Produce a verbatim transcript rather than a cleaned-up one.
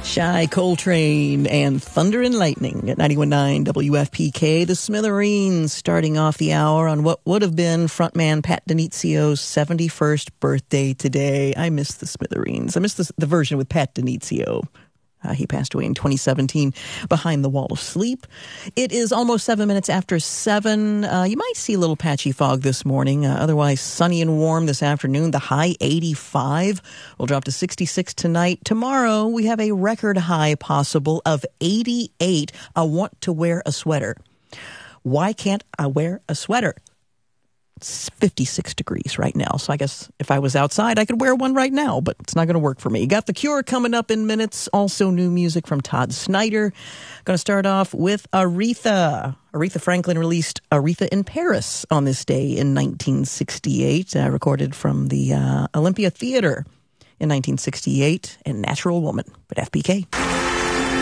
Shy Coltrane and Thunder and Lightning at ninety-one point nine W F P K. The Smithereens starting off the hour on what would have been frontman Pat Denizio's seventy-first birthday today. I miss the Smithereens. I miss the, the version with Pat Denizio. Uh, he passed away in twenty seventeen behind the wall of sleep. It is almost seven minutes after seven. Uh, you might see a little patchy fog this morning. Uh, otherwise, sunny and warm this afternoon. The high eighty-five will drop to sixty-six tonight. Tomorrow, we have a record high possible of eighty-eight. I want to wear a sweater. Why can't I wear a sweater? It's fifty-six degrees right now, so I guess if I was outside, I could wear one right now, but it's not going to work for me. Got The Cure coming up in minutes. Also new music from Todd Snyder. Going to start off with Aretha. Aretha Franklin released Aretha in Paris on this day in nineteen sixty-eight, uh, recorded from the uh, Olympia Theater in nineteen sixty-eight, and Natural Woman at F P K.